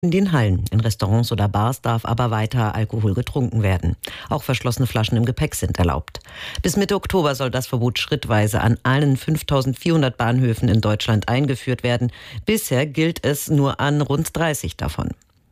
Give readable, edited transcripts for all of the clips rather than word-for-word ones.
In den Hallen, in Restaurants oder Bars darf aber weiter Alkohol getrunken werden. Auch verschlossene Flaschen im Gepäck sind erlaubt. Bis Mitte Oktober soll das Verbot schrittweise an allen 5.400 Bahnhöfen in Deutschland eingeführt werden. Bisher gilt es nur an rund 30 davon.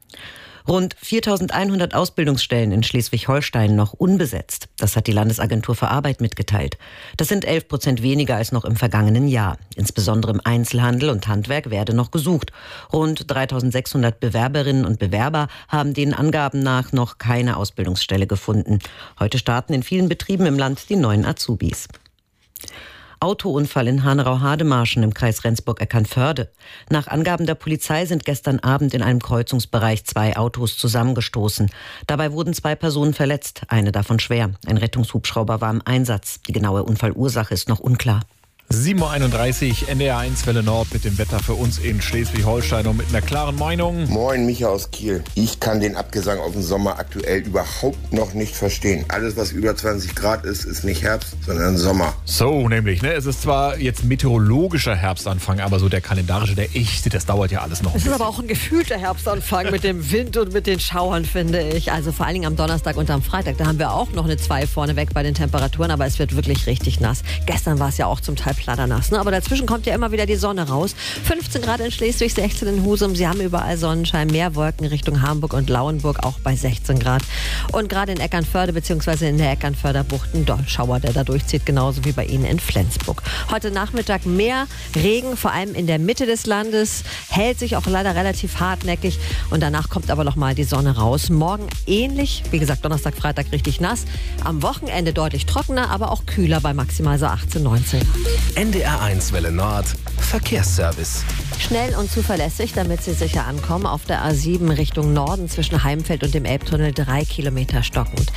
Rund 4.100 Ausbildungsstellen in Schleswig-Holstein noch unbesetzt. Das hat die Landesagentur für Arbeit mitgeteilt. Das sind 11% weniger als noch im vergangenen Jahr. Insbesondere im Einzelhandel und Handwerk werde noch gesucht. Rund 3.600 Bewerberinnen und Bewerber haben den Angaben nach noch keine Ausbildungsstelle gefunden. Heute starten in vielen Betrieben im Land die neuen Azubis. Autounfall in Hanau-Hademarschen im Kreis Rendsburg-Eckernförde. Nach Angaben der Polizei sind gestern Abend in einem Kreuzungsbereich 2 Autos zusammengestoßen. Dabei wurden 2 Personen verletzt, eine davon schwer. Ein Rettungshubschrauber war im Einsatz. Die genaue Unfallursache ist noch unklar. 7.31 Uhr, NDR1 Welle Nord mit dem Wetter für uns in Schleswig-Holstein und mit einer klaren Meinung. Moin, Micha aus Kiel. Ich kann den Abgesang auf den Sommer aktuell überhaupt noch nicht verstehen. Alles, was über 20 Grad ist, ist nicht Herbst, sondern Sommer. So nämlich, ne? Es ist zwar jetzt meteorologischer Herbstanfang, aber so der kalendarische, der echte, das dauert ja alles noch. Es ist aber auch ein gefühlter Herbstanfang mit dem Wind und mit den Schauern, finde ich. Also vor allen Dingen am Donnerstag und am Freitag, da haben wir auch noch eine 2 vorne weg bei den Temperaturen, aber es wird wirklich richtig nass. Gestern war es ja auch zum Teil platternass, ne? Aber dazwischen kommt ja immer wieder die Sonne raus. 15 Grad in Schleswig, 16 in Husum. Sie haben überall Sonnenschein, mehr Wolken Richtung Hamburg und Lauenburg, auch bei 16 Grad. Und gerade in Eckernförde bzw. in der Eckernförder Bucht ein Schauer, der da durchzieht, genauso wie bei Ihnen in Flensburg. Heute Nachmittag mehr Regen, vor allem in der Mitte des Landes. Hält sich auch leider relativ hartnäckig. Und danach kommt aber noch mal die Sonne raus. Morgen ähnlich, wie gesagt, Donnerstag, Freitag richtig nass. Am Wochenende deutlich trockener, aber auch kühler bei maximal so 18, 19 Grad. NDR1 Welle Nord, Verkehrsservice. Schnell und zuverlässig, damit Sie sicher ankommen. Auf der A7 Richtung Norden zwischen Heimfeld und dem Elbtunnel 3 Kilometer stockend.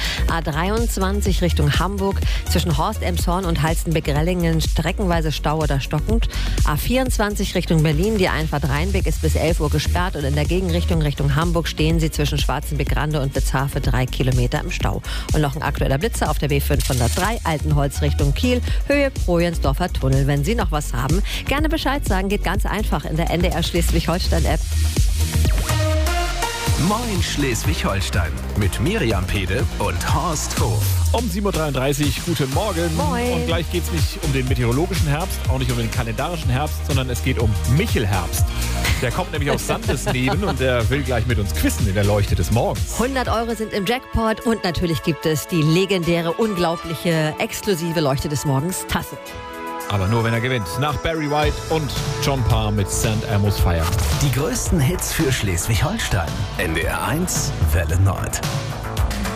A23 Richtung Hamburg zwischen Horst-Elmshorn und Halstenbeck-Rellingen streckenweise Stau oder stockend. A24 Richtung Berlin, die Einfahrt Rheinbeck ist bis 11 Uhr gesperrt und in der Gegenrichtung Richtung Hamburg stehen Sie zwischen Schwarzenbeck-Rande und Witzhafe 3 Kilometer im Stau. Und noch ein aktueller Blitzer auf der B503 Altenholz Richtung Kiel, Höhe Projensdorfer Tunnel. Wenn Sie noch was haben, gerne Bescheid sagen, geht ganz einfach in der NDR Schleswig-Holstein-App. Moin Schleswig-Holstein mit Miriam Pede und Horst Hof. Um 7.33 Uhr, guten Morgen. Moin. Und gleich geht es nicht um den meteorologischen Herbst, auch nicht um den kalendarischen Herbst, sondern es geht um Michelherbst. Der kommt nämlich aus Sandesneben und der will gleich mit uns quizzen in der Leuchte des Morgens. 100 Euro sind im Jackpot und natürlich gibt es die legendäre, unglaubliche, exklusive Leuchte des Morgens Tasse. Aber nur, wenn er gewinnt. Nach Barry White und John Parr mit St. Elmo's Fire. Die größten Hits für Schleswig-Holstein. NDR1 Welle Nord.